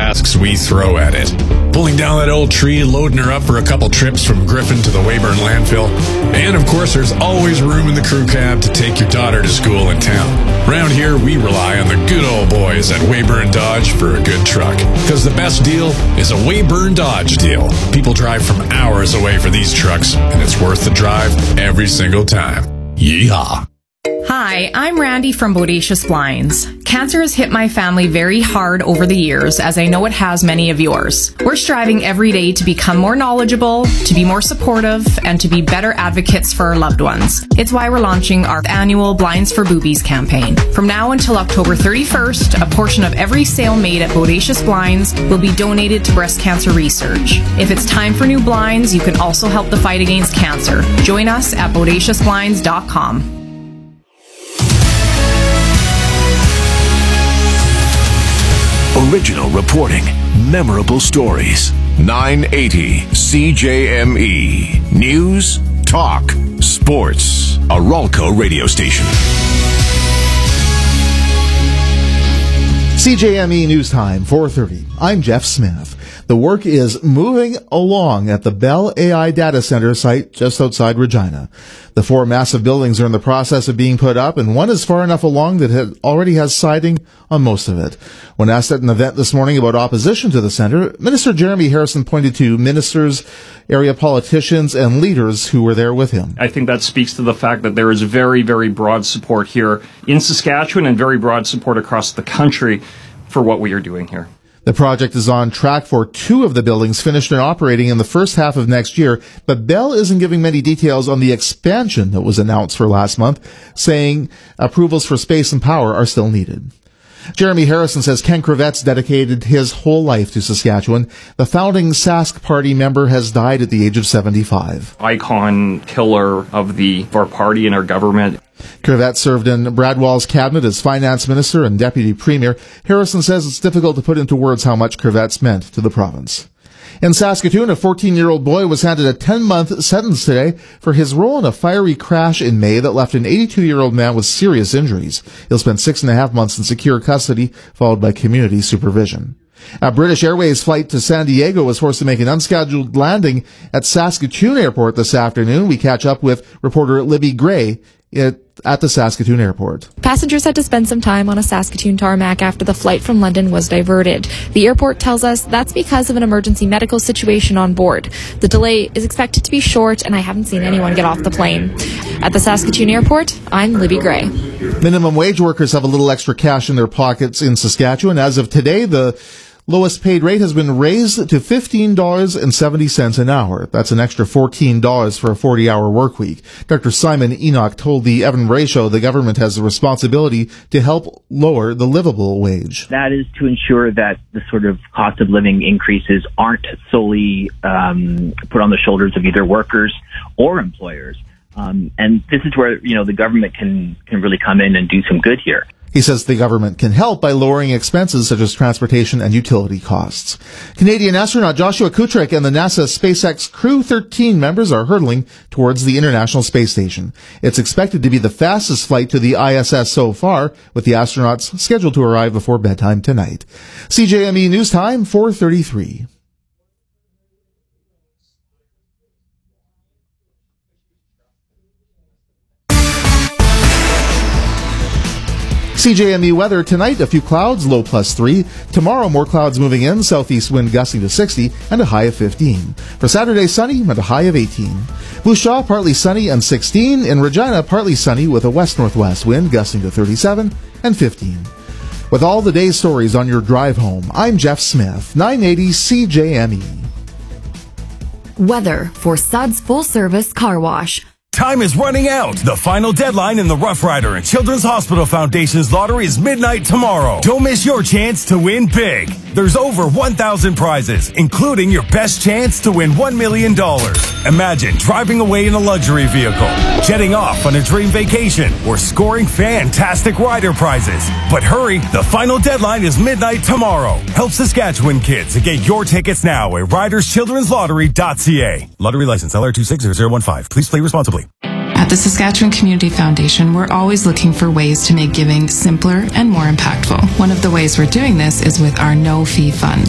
tasks we throw at it. Pulling down that old tree, loading her up for a couple trips from Griffin to the Weyburn landfill. And of course, there's always room in the crew cab to take your daughter to school in town. Around here, we rely on the good old boys at Weyburn Dodge for a good truck. Because the best deal is a Weyburn Dodge deal. People drive from hours away for these trucks, and it's worth the drive every single time. Yeehaw. Hi, I'm Randy from Bodacious Blinds. Cancer has hit my family very hard over the years, as I know it has many of yours. We're striving every day to become more knowledgeable, to be more supportive, and to be better advocates for our loved ones. It's why we're launching our annual Blinds for Boobies campaign. From now until October 31st, a portion of every sale made at Bodacious Blinds will be donated to breast cancer research. If it's time for new blinds, you can also help the fight against cancer. Join us at BodaciousBlinds.com. Original reporting, memorable stories. 980 CJME. News, talk, sports. A Ralco radio station. CJME News Time, 4:30. I'm Jeff Smith. The work is moving along at the Bell AI Data Center site just outside Regina. The 4 massive buildings are in the process of being put up, and one is far enough along that it already has siding on most of it. When asked at an event this morning about opposition to the center, Minister Jeremy Harrison pointed to ministers, area politicians, and leaders who were there with him. I think that speaks to the fact that there is very, very broad support here in Saskatchewan and very broad support across the country for what we are doing here. The project is on track for 2 of the buildings finished and operating in the first half of next year, but Bell isn't giving many details on the expansion that was announced for last month, saying approvals for space and power are still needed. Jeremy Harrison says Ken Kravetz dedicated his whole life to Saskatchewan. The founding Sask Party member has died at the age of 75. Icon, pillar of our party and our government. Kravetz served in Bradwell's cabinet as finance minister and deputy premier. Harrison says it's difficult to put into words how much Kravetz meant to the province. In Saskatoon, a 14-year-old boy was handed a 10-month sentence today for his role in a fiery crash in May that left an 82-year-old man with serious injuries. He'll spend 6.5 months in secure custody, followed by community supervision. A British Airways flight to San Diego was forced to make an unscheduled landing at Saskatoon Airport this afternoon. We catch up with reporter Libby Gray at the Saskatoon Airport. Passengers had to spend some time on a Saskatoon tarmac after the flight from London was diverted. The airport tells us that's because of an emergency medical situation on board. The delay is expected to be short, and I haven't seen anyone get off the plane. At the Saskatoon Airport, I'm Libby Gray. Minimum wage workers have a little extra cash in their pockets in Saskatchewan. As of today, the lowest paid rate has been raised to $15.70 an hour. That's an extra $14 for a 40-hour work week. Dr. Simon Enoch told the Evan Ray Show the government has the responsibility to help lower the livable wage. That is to ensure that the sort of cost of living increases aren't solely put on the shoulders of either workers or employers. And this is where, the government can really come in and do some good here. He says the government can help by lowering expenses such as transportation and utility costs. Canadian astronaut Joshua Kutrick and the NASA SpaceX Crew 13 members are hurtling towards the International Space Station. It's expected to be the fastest flight to the ISS so far, with the astronauts scheduled to arrive before bedtime tonight. CJME News Time, 4:33. CJME weather tonight, a few clouds, low +3. Tomorrow, more clouds moving in, southeast wind gusting to 60 and a high of 15. For Saturday, sunny and a high of 18. Moose Jaw, partly sunny and 16. In Regina, partly sunny with a west-northwest wind gusting to 37 and 15. With all the day's stories on your drive home, I'm Jeff Smith, 980 CJME. Weather for Suds Full Service Car Wash. Time is running out. The final deadline in the Rough Rider and Children's Hospital Foundation's lottery is midnight tomorrow. Don't miss your chance to win big. There's over 1,000 prizes, including your best chance to win $1 million. Imagine driving away in a luxury vehicle, jetting off on a dream vacation, or scoring fantastic rider prizes. But hurry, the final deadline is midnight tomorrow. Help Saskatchewan kids and get your tickets now at riderschildrenslottery.ca. Lottery license LR260015. Please play responsibly. At the Saskatchewan Community Foundation, we're always looking for ways to make giving simpler and more impactful. One of the ways we're doing this is with our no-fee fund.